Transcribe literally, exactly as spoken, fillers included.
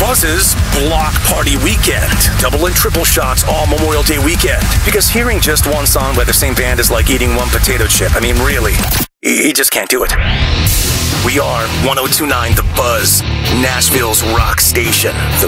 Buzz's Block Party Weekend. Double and triple shots all Memorial Day weekend. Because hearing just one song by the same band is like eating one potato chip. I mean, really. You just can't do it. We are one oh two point nine The Buzz, Nashville's rock station. The